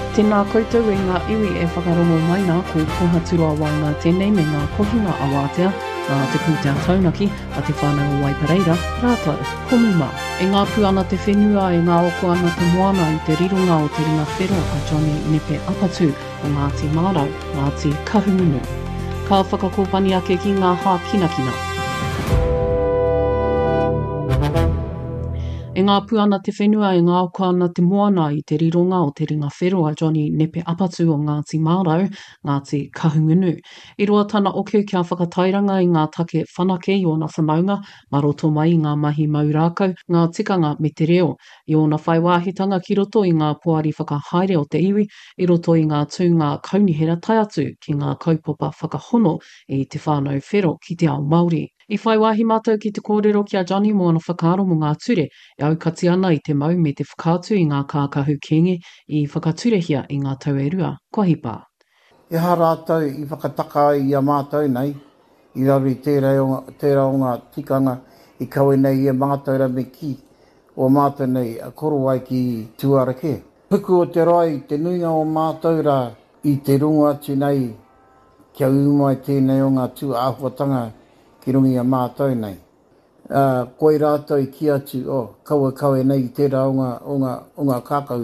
Tēnā koutou e ngā iwi e whakarongo mai nā ko koha turua wanga tēnei me ngā kohinga awātea, ngā te pūtea taunaki a te whānau Waipareira, rātou, komuma. E ngā puana te whenua e ngā oko ana te moana i te rirunga o te ringa whero a Johnny Nepe Apatu o Ngāti Mārau, Ngāti Kahungunu. Ka whakakopani ake ki ngā hā kinakina. E ngā puana te whenua e ngā oka ana te moana i te rironga o te ringa wheroa Johnny Nepe Apatu o Ngāti Mārau, Ngāti Kahungunu. I roa tana oku kia whakatairanga i ngā take whanake i ona whanaunga, maroto mai i ngā mahi maurākau, ngā tikanga me te reo. I ona whaiwāhitanga ki roto i ngā poari whakahaere o te iwi, i roto i ngā tūnga kaunihera tai atu ki ngā kaupapa whakahono i te whānau whero ki te ao Māori. I whai wāhi mātou ki te kōrero ki a Johnny mo ana whakaaro mo ngā ture, e aukati ana i te mau me te whakātu i ngā kākahu kenge i whakaturehia i ngā tau e rua. Kua hipa. E ha rātou i whakataka i a mātou nei, i rawi tērā o ngā tikanga i kawe nei i a mātou me ki o mātou nei a koro ai ki tuareke. Puku o te rai, te nuinga o mātou rā i te runga atu nei kia umai tēnei o ngā tū āhuatanga ki rungi a mātou nei. Koe rātou i ki atu, kawe nei i tērā o ngā kākau.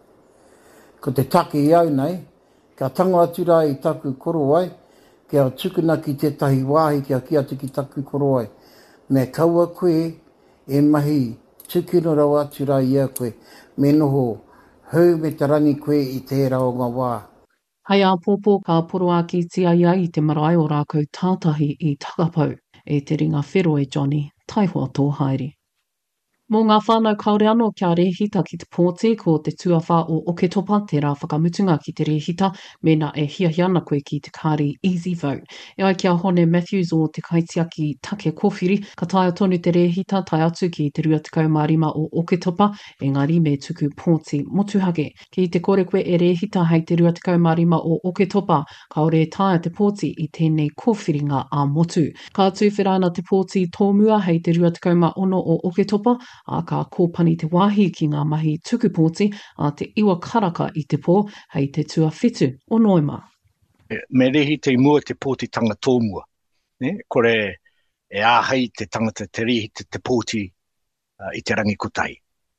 Ko te take i au nei, kia tango atu rā i taku koro ai, kia tukuna ki tētahi wāhi kia ki atu ki taku koro ai. Me kaua koe e mahi tukuna rau atu rā i a koe, me noho hau me te rangi koe i tērā o ngā wā. Hei a pōpō ka poro a ki tia ia i te marae o rākau tātahi i takapau e te ringa whero e Johnny, taihoa tō haere. Mō ngā whānau kaore anō kia rehita ki te pōti ko te tuawha o Oketopa, te rā whakamutunga ki te rehita, mena e hiahi ana koe ki te kāri Easy Vote. E ai kia hone Matthews o te kaitiaki take kōwhiri, ka taia tonu te rehita tai atu ki te 25 o Oketopa, engari me tuku pōti motuhake. Ki te kore koe e rehita hei te 25 o Oketopa, kaore e taia te pōti i tēnei kōwhiringa a motu. Ka tuwhirana te pōti tōmua hei te 26 o Oketopa, a ka kōpani te wāhi ki ngā mahi tukupōti a te iwa karaka i te pō hei te tua whitu o Noema. Me rehi te mua te pōtitanga tōmua. Kore e āhei te tangata te rehi te pōti i te rangi kotai.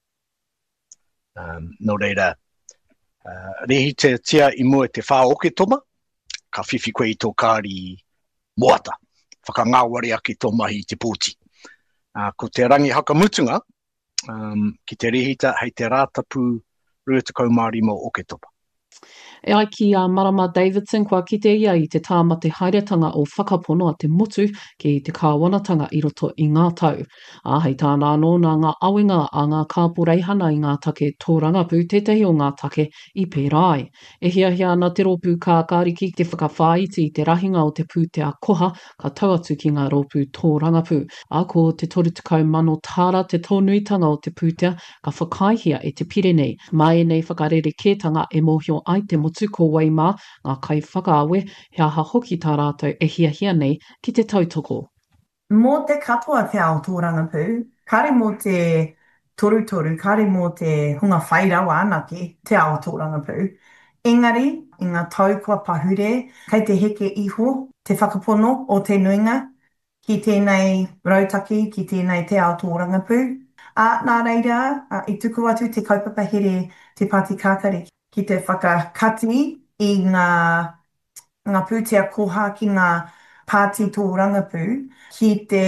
No reira, rehi te tia i mua te whā oke toma, ka whiwhi koe i tō kāri moata, whakangāwari aki tō mahi i te pōti. Ko te rangi hakamutunga, ki te rehita hei te rātapu 25 o Oketopa. E ai ki a Marama Davidson kua kite ia i te tāmate hairetanga o whakapono a te motu ki te kāwanatanga i roto i ngā tau. A hei tāna anō nā ngā awenga a ngā kāporeihana i ngā take tōrangapu, tētahi o ngā take i pērai. E hiahia ana te rōpū kā kāriki te whakawhāiti i te rahinga o te pūtea koha ka tau atu ki ngā rōpū tōrangapu. A ko te 30 tāra te tōnuitanga o te pūtea ka whakaihia e te Pirenei. Mai nei whakarere kētanga e mōhio ai te motu ko Waimā, ngā kai whakaawe, he aha hoki tā rātou e hiahia nei ki te tautoko. Mō te katoa te ao tōrangapū, kare mō te torutoru, kare mō te hunga whairawa anake te ao tōrangapū. Engari, i ngā tau kua pahure, kei te heke iho, te whakapono o te nuinga, ki tēnei rautaki, ki tēnei te ao tōrangapū. Nā reira, i tuku atu te kaupapa here te Pāti Kākari ki te whakakati i ngā pūtea koha ki ngā pāti tōrangapū ki te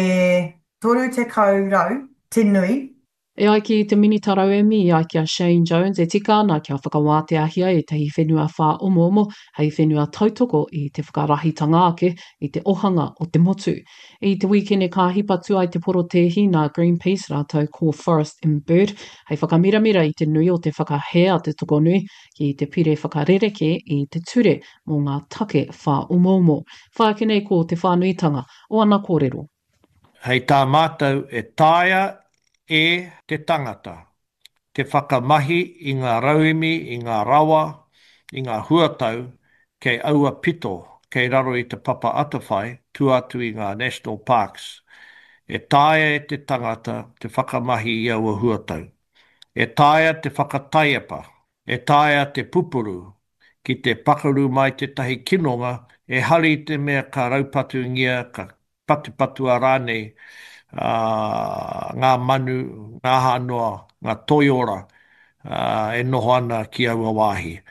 30 rau te nui. E ai ki te mini tarauemi i ai ki a Shane Jones e tika nā kia whakawāteahia e tehi whenua whā omo hei whenua tautoko i te whakarahitanga ake i te ohanga o te motu. I te weekend e ka hipatu ai te porotehi nā Greenpeace rātou ko Forest and Bird hei whakamiramira i te nui o te whakahea te tokonui ki te pire whakarereke i te ture mō ngā take whā omo. Whākenei ko te whānuitanga o ana kōrero. Hei tā mātou e tāia e te tangata, te whakamahi i ngā rauemi, i ngā rawa, i ngā huatau, kei aua pito, kei raro i te papa atawhai, tuatu i ngā National Parks. E tāia e te tangata, te whakamahi i aua huatau. E tāia te whakataiapa, e taia te pupuru ki te pakaru mai te tahi kinonga e hari te mea ka raupatu ngia, ka patu a rānei ngā manu, ngā hanoa, ngā toiora e noho ana ki aua wāhi.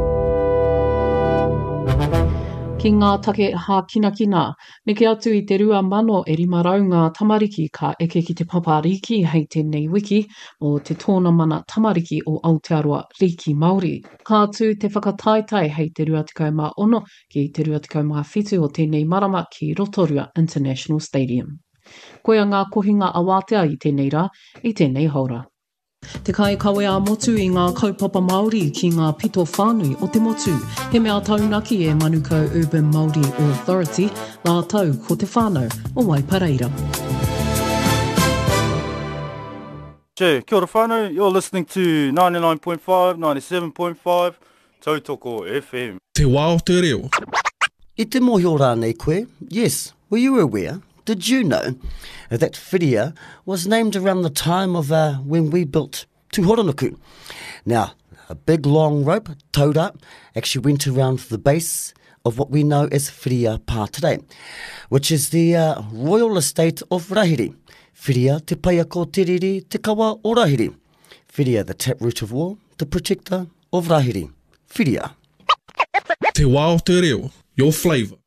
Ki ngā take hākinakina, neke atu i te 2,500 ngā tamariki ka eke ki te papariki hei tēnei wiki o te tōna mana tamariki o Aotearoa Riki Māori. Ka atu te whakataitai hei te 26 ki te 27 o tēnei marama ki Rotorua International Stadium. Koia ngā kohinga awātea i tēnei rā, i tēnei haura. Te kai kawe a motu i ngā kaupapa Māori ki ngā pito whānui o te motu. He mea taunaki e Manukau Urban Māori Authority, nā tau ko te whānau o Waipareira. Kia ora whānau, you're listening to 99.5, 97.5, Tautoko FM. Te wā o te reo. I te mohio rānei koe, yes, were you aware? Did you know that Whiria was named around the time of when we built Tūhoranoko? Now, a big long rope, towed up, actually went around the base of what we know as Whiria Pā today, which is the royal estate of Rahiri. Whiria, te paia ko tiriri, te kawa o Rahiri. Whiria, the taproot of war, the protector of Rahiri. Whiria. Te wā o te reo, your flavour.